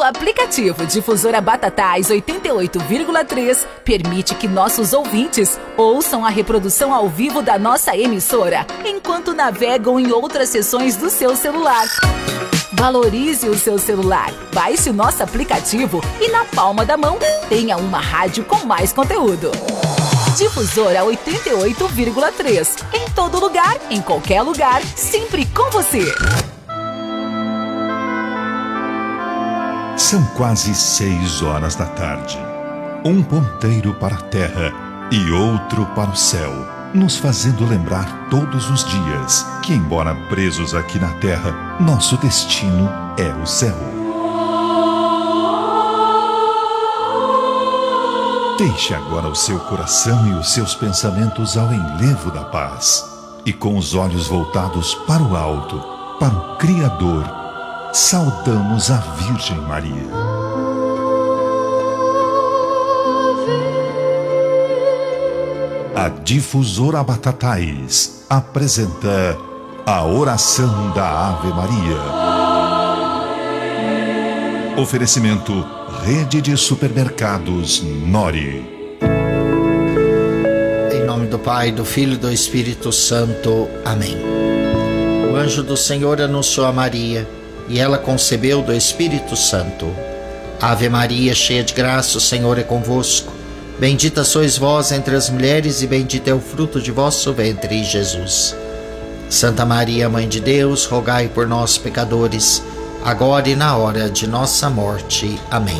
aplicativo Difusora Batatais 88,3 permite que nossos ouvintes ouçam a reprodução ao vivo da nossa emissora, enquanto navegam em outras seções do seu celular. Valorize o seu celular, baixe o nosso aplicativo e na palma da mão tenha uma rádio com mais conteúdo. Difusora 88,3. Em todo lugar, em qualquer lugar, sempre com você. São quase 6 horas da tarde. Um ponteiro para a terra e outro para o céu, nos fazendo lembrar todos os dias que, embora presos aqui na terra, nosso destino é o céu. Deixe agora o seu coração e os seus pensamentos ao enlevo da paz, e com os olhos voltados para o alto, para o Criador, saudamos a Virgem Maria. A Difusora Batatais apresenta a oração da Ave Maria. Oferecimento Rede de Supermercados Nori. Em nome do Pai, do Filho e do Espírito Santo. Amém. O anjo do Senhor anunciou a Maria, e ela concebeu do Espírito Santo. Ave Maria, cheia de graça, o Senhor é convosco. Bendita sois vós entre as mulheres, e bendito é o fruto de vosso ventre, Jesus. Santa Maria, Mãe de Deus, rogai por nós, pecadores, agora e na hora de nossa morte. Amém.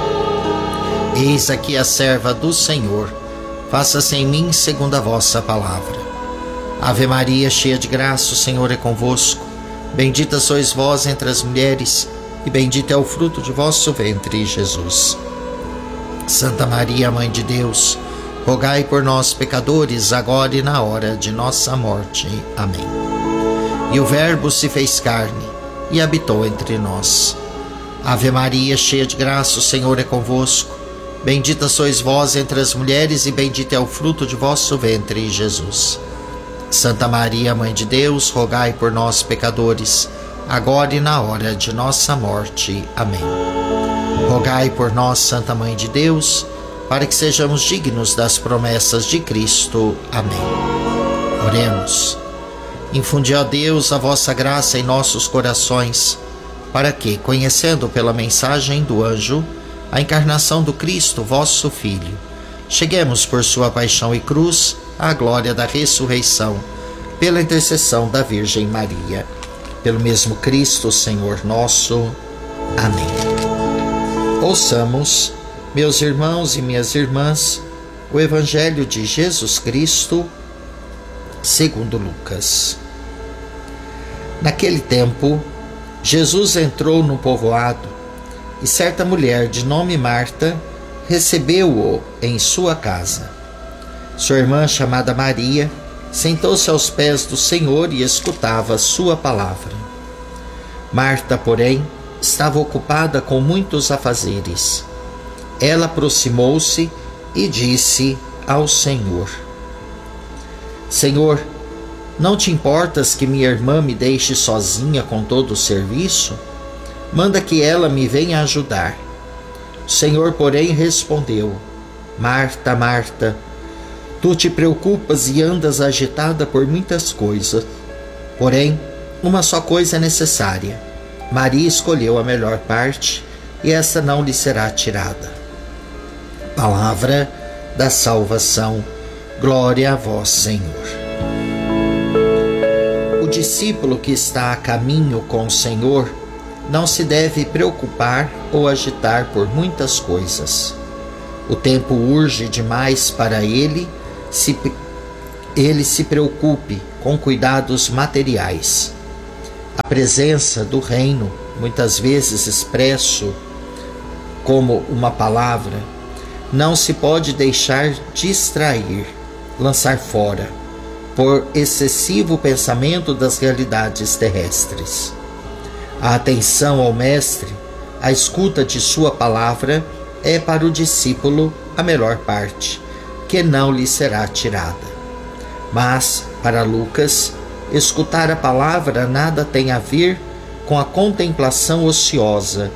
Eis aqui a serva do Senhor, faça-se em mim segundo a vossa palavra. Ave Maria, cheia de graça, o Senhor é convosco. Bendita sois vós entre as mulheres, e bendito é o fruto de vosso ventre, Jesus. Santa Maria, Mãe de Deus, rogai por nós, pecadores, agora e na hora de nossa morte. Amém. E o Verbo se fez carne e habitou entre nós. Ave Maria, cheia de graça, o Senhor é convosco. Bendita sois vós entre as mulheres, e bendito é o fruto de vosso ventre, Jesus. Santa Maria, Mãe de Deus, rogai por nós, pecadores, agora e na hora de nossa morte. Amém. Rogai por nós, Santa Mãe de Deus, para que sejamos dignos das promessas de Cristo. Amém. Oremos. Infundi, ó Deus, a vossa graça em nossos corações, para que, conhecendo pela mensagem do anjo a encarnação do Cristo, vosso Filho, cheguemos por sua paixão e cruz à glória da ressurreição, pela intercessão da Virgem Maria. Pelo mesmo Cristo, Senhor nosso. Amém. Ouçamos, meus irmãos e minhas irmãs, o Evangelho de Jesus Cristo, segundo Lucas. Naquele tempo, Jesus entrou no povoado, e certa mulher de nome Marta recebeu-o em sua casa. Sua irmã, chamada Maria, sentou-se aos pés do Senhor e escutava sua palavra. Marta, porém, estava ocupada com muitos afazeres. Ela aproximou-se e disse ao Senhor: Senhor, não te importas que minha irmã me deixe sozinha com todo o serviço? Manda que ela me venha ajudar. O Senhor, porém, respondeu: Marta, Marta, tu te preocupas e andas agitada por muitas coisas. Porém, uma só coisa é necessária. Maria escolheu a melhor parte, e essa não lhe será tirada. Palavra da salvação. Glória a vós, Senhor. O discípulo que está a caminho com o Senhor não se deve preocupar ou agitar por muitas coisas. O tempo urge demais para ele se preocupe com cuidados materiais. A presença do reino, muitas vezes expresso como uma palavra, não se pode deixar distrair, lançar fora, por excessivo pensamento das realidades terrestres. A atenção ao Mestre, a escuta de sua palavra, é para o discípulo a melhor parte, que não lhe será tirada. Mas, para Lucas, escutar a palavra nada tem a ver com a contemplação ociosa,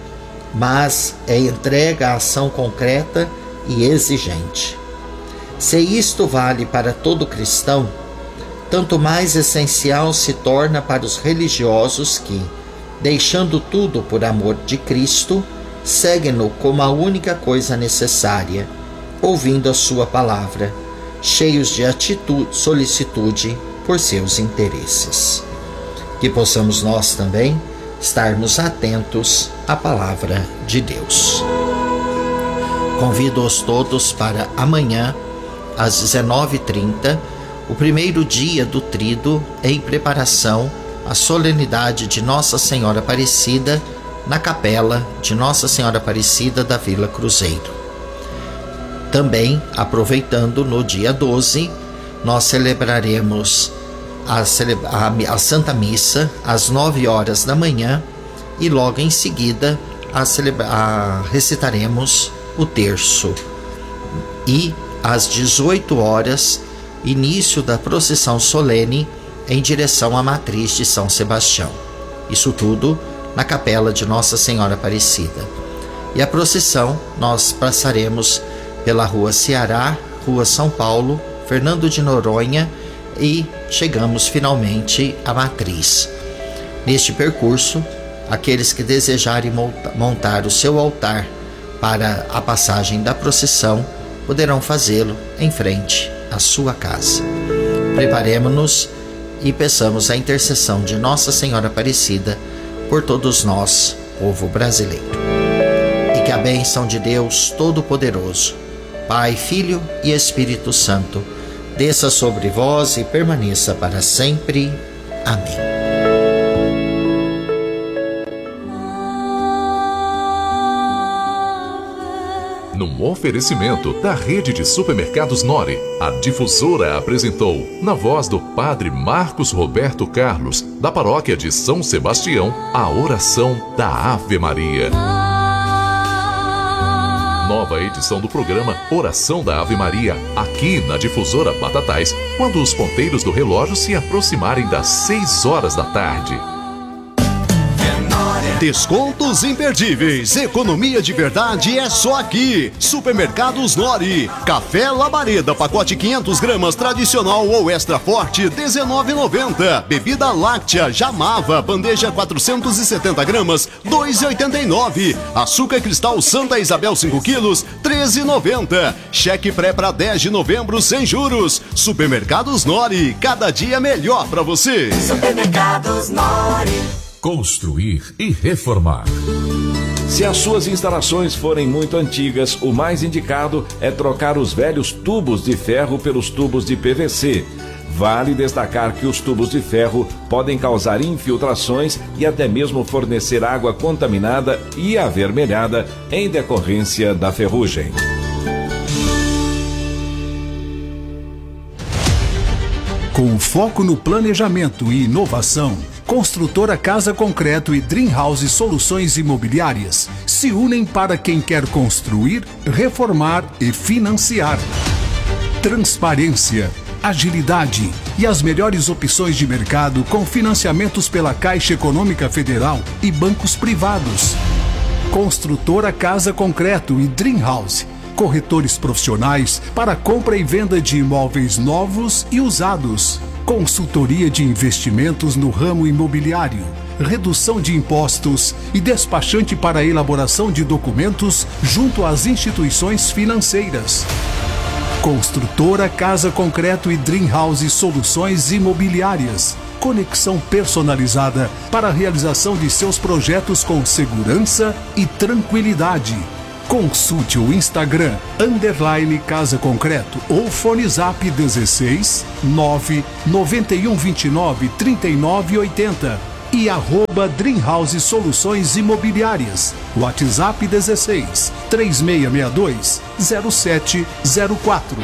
mas é entrega à ação concreta e exigente. Se isto vale para todo cristão, tanto mais essencial se torna para os religiosos que, deixando tudo por amor de Cristo, seguem-no como a única coisa necessária, ouvindo a sua palavra, cheios de solicitude por seus interesses. Que possamos nós também estarmos atentos à palavra de Deus. Convido-os todos para amanhã, às 19h30, o primeiro dia do Tríduo, em preparação à solenidade de Nossa Senhora Aparecida, na capela de Nossa Senhora Aparecida da Vila Cruzeiro. Também, aproveitando, no dia 12, nós celebraremos a Santa Missa às 9 horas da manhã e logo em seguida recitaremos o terço. E às 18 horas, início da procissão solene em direção à matriz de São Sebastião. Isso tudo na capela de Nossa Senhora Aparecida. E a procissão nós passaremos pela Rua Ceará, Rua São Paulo, Fernando de Noronha e chegamos finalmente à matriz. Neste percurso, aqueles que desejarem montar o seu altar para a passagem da procissão poderão fazê-lo em frente à sua casa. Preparemo-nos e peçamos a intercessão de Nossa Senhora Aparecida por todos nós, povo brasileiro. E que a bênção de Deus Todo-Poderoso, Pai, Filho e Espírito Santo, desça sobre vós e permaneça para sempre. Amém. Num oferecimento da rede de supermercados Nori, a Difusora apresentou, na voz do Padre Marcos Roberto Carlos, da paróquia de São Sebastião, a oração da Ave Maria. Nova edição do programa Oração da Ave Maria, aqui na Difusora Batatais, quando os ponteiros do relógio se aproximarem das 6 horas da tarde. Descontos imperdíveis, economia de verdade é só aqui. Supermercados Nori. Café Labareda, pacote 500 gramas tradicional ou extra forte, R$19,90. Bebida láctea Jamava, bandeja 470 gramas, R$2,89. Açúcar cristal Santa Isabel 5 quilos, R$13,90. Cheque pré para 10 de novembro sem juros. Supermercados Nori, cada dia melhor para você. Supermercados Nori. Construir e reformar. Se as suas instalações forem muito antigas, o mais indicado é trocar os velhos tubos de ferro pelos tubos de PVC. Vale destacar que os tubos de ferro podem causar infiltrações e até mesmo fornecer água contaminada e avermelhada em decorrência da ferrugem. Com foco no planejamento e inovação, Construtora Casa Concreto e Dream House Soluções Imobiliárias se unem para quem quer construir, reformar e financiar. Transparência, agilidade e as melhores opções de mercado com financiamentos pela Caixa Econômica Federal e bancos privados. Construtora Casa Concreto e Dream House. Corretores profissionais para compra e venda de imóveis novos e usados. Consultoria de investimentos no ramo imobiliário, redução de impostos e despachante para a elaboração de documentos junto às instituições financeiras. Construtora Casa Concreto e Dream House Soluções Imobiliárias. Conexão personalizada para a realização de seus projetos com segurança e tranquilidade. Consulte o Instagram _Casa Concreto ou Fone Zap 16 9 9129 3980 e @Dream House Soluções Imobiliárias. WhatsApp 16 3662 0704.